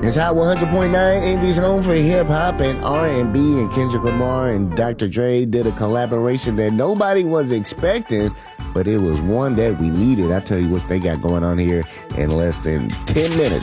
It's Hot 100.9, Indies home for hip-hop and R&B, and Kendrick Lamar and Dr. Dre did a collaboration that nobody was expecting, but it was one that we needed. I tell you what they got going on here in less than 10 minutes.